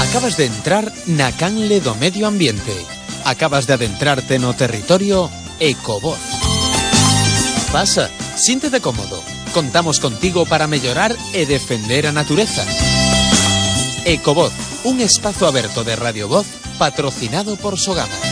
Acabas de entrar na canle do medio ambiente. Acabas de adentrarte no territorio Ecovoz. Pasa, siéntete cómodo. Contamos contigo para mellorar e defender a natureza. Ecovoz, un espazo aberto de Radio Voz patrocinado por Sogama.